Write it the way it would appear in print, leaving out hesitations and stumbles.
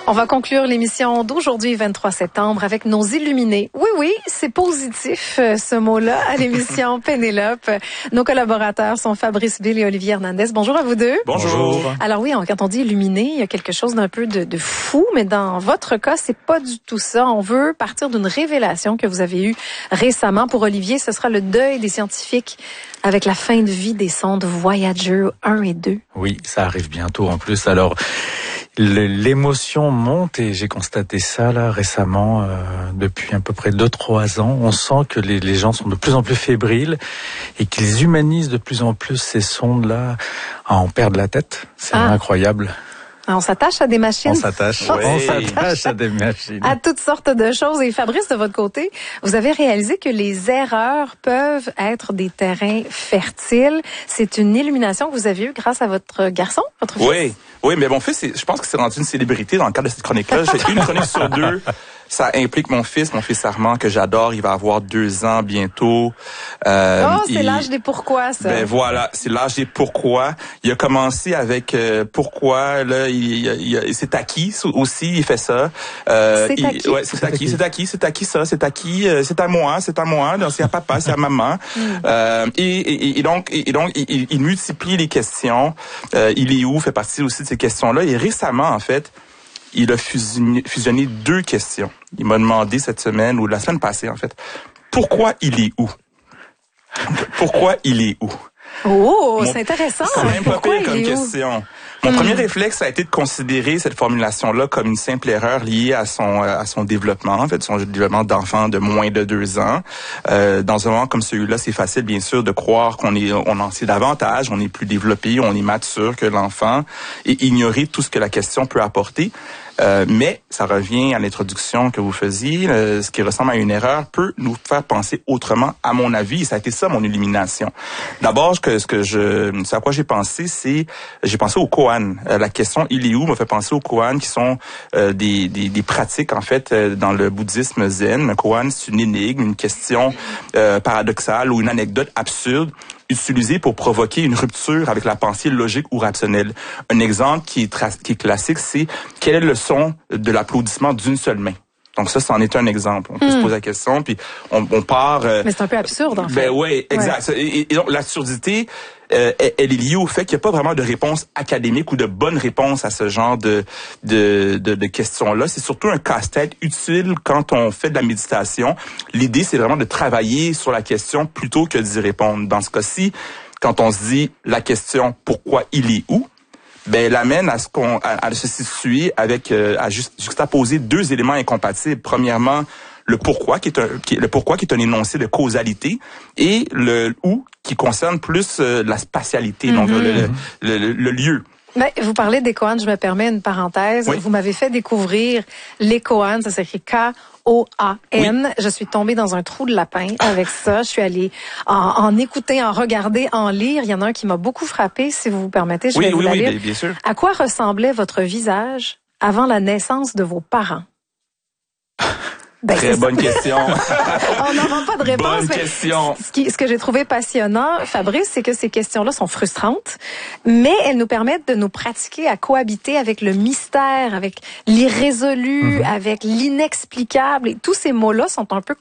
On va conclure l'émission d'aujourd'hui, 23 septembre, avec nos illuminés. Oui, c'est positif, ce mot-là, à l'émission Pénélope. Nos collaborateurs sont Fabrice Bill et Olivier Hernandez. Bonjour à vous deux. Bonjour. Alors oui, quand on dit illuminé, il y a quelque chose d'un peu de fou, mais dans votre cas, c'est pas du tout ça. On veut partir d'une révélation que vous avez eue récemment. Pour Olivier, ce sera le deuil des scientifiques avec la fin de vie des sondes Voyager 1 et 2. Oui, ça arrive bientôt en plus. Alors, l'émotion monte et j'ai constaté ça là récemment, depuis à peu près 2-3 ans. On sent que les gens sont de plus en plus fébriles et qu'ils humanisent de plus en plus ces sondes-là à en perdre la tête. C'est incroyable. On s'attache à des machines. On s'attache à des machines. À toutes sortes de choses. Et Fabrice, de votre côté, vous avez réalisé que les erreurs peuvent être des terrains fertiles. C'est une illumination que vous avez eue grâce à votre garçon, votre fils. Oui, mais mon fils, je pense que c'est rendu une célébrité dans le cadre de cette chronique-là. J'ai une chronique sur 2. Ça implique mon fils Armand, que j'adore. Il va avoir 2 ans bientôt. C'est l'âge des pourquoi, ça. Ben voilà, c'est l'âge des pourquoi. Il a commencé avec pourquoi, là, c'est acquis aussi, il fait ça. C'est acquis? Ouais, c'est acquis, ça, c'est acquis, c'est à moi, donc c'est à papa, c'est à maman. Et donc, il multiplie les questions. Il est où, fait partie aussi de ces questions-là. Et récemment, en fait, il a fusionné 2 questions. Il m'a demandé cette semaine, ou la semaine passée en fait, pourquoi il est où? Pourquoi il est où? C'est intéressant. C'est même pas pourquoi pire comme question. Mon premier réflexe a été de considérer cette formulation-là comme une simple erreur liée à son développement, en fait, son développement d'enfant de moins de 2 ans. Dans un moment comme celui-là, c'est facile, bien sûr, de croire qu'on en sait davantage, on est plus développé, on est mature que l'enfant, et ignorer tout ce que la question peut apporter. Mais ça revient à l'introduction que vous faisiez. Ce qui ressemble à une erreur peut nous faire penser autrement, à mon avis. Et ça a été ça, mon illumination. D'abord, ce à quoi j'ai pensé, j'ai pensé au koan. La question « il est où » m'a fait penser aux koans, qui sont des pratiques, en fait, dans le bouddhisme zen. Un koan, c'est une énigme, une question paradoxale ou une anecdote absurde, utilisé pour provoquer une rupture avec la pensée logique ou rationnelle. Un exemple qui est classique, c'est quel est le son de l'applaudissement d'une seule main? Donc ça, c'en est un exemple. On peut se poser la question, puis on part... Mais c'est un peu absurde, en fait. Ben oui, exact. Ouais. Et donc, l'absurdité, elle est liée au fait qu'il n'y a pas vraiment de réponse académique ou de bonne réponse à ce genre de questions-là. C'est surtout un casse-tête utile quand on fait de la méditation. L'idée, c'est vraiment de travailler sur la question plutôt que d'y répondre. Dans ce cas-ci, quand on se dit la question « pourquoi il est où ?» ben, elle amène à se situer avec, à juxtaposer 2 éléments incompatibles. Premièrement, le pourquoi qui est un énoncé de causalité, et le où qui concerne plus la spatialité, donc le lieu. Ben, vous parlez des koans, je me permets une parenthèse. Oui. Vous m'avez fait découvrir les koans, ça s'écrit Koan. Oui. Je suis tombée dans un trou de lapin avec ça. Je suis allée en écouter, en regarder, en lire. Il y en a un qui m'a beaucoup frappé. Si vous vous permettez, je vais vous la lire. Oui, bien sûr. À quoi ressemblait votre visage avant la naissance de vos parents? Très bonne question. On n'aura pas de réponse. Bonne question. Ce que j'ai trouvé passionnant, Fabrice, c'est que ces questions-là sont frustrantes, mais elles nous permettent de nous pratiquer à cohabiter avec le mystère, avec l'irrésolu, avec l'inexplicable. Et tous ces mots-là sont un peu